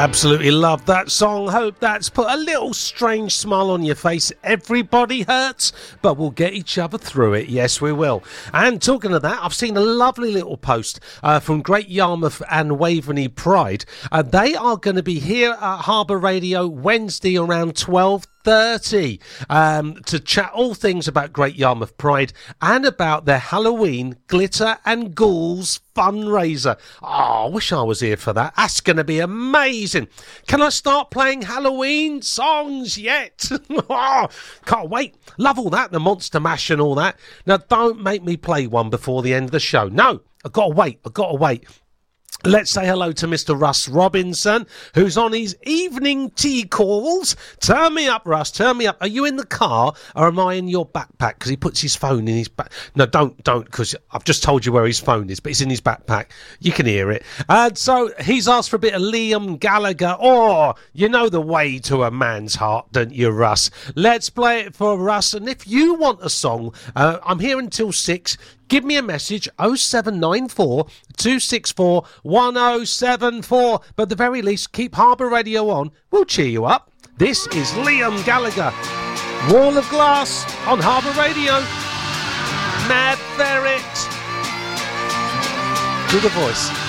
Absolutely love that song. Hope that's put a little strange smile on your face. Everybody hurts, but we'll get each other through it. Yes, we will. And talking of that, I've seen a lovely little post from Great Yarmouth and Waveney Pride. They are going to be here at Harbour Radio Wednesday around 12:30 to chat all things about Great Yarmouth Pride and about their Halloween Glitter and Ghouls fundraiser. Oh, I wish I was here for that. That's going to be amazing. Can I start playing Halloween songs yet? Oh, can't wait. Love all that, the Monster Mash and all that. Now, don't make me play one before the end of the show. No, I've got to wait. Let's say hello to Mr. Russ Robinson, who's on his evening tea calls. Turn me up, Russ, turn me up. Are you in the car or am I in your backpack? Because he puts his phone in his back. No, don't, because I've just told you where his phone is, but it's in his backpack. You can hear it. So he's asked for a bit of Liam Gallagher. Oh, you know the way to a man's heart, don't you, Russ? Let's play it for Russ. And if you want a song, I'm here until 6. Give me a message, 0794 264 1074. But at the very least, keep Harbour Radio on. We'll cheer you up. This is Liam Gallagher. Wall of Glass on Harbour Radio. Mad Ferret. Do the voice.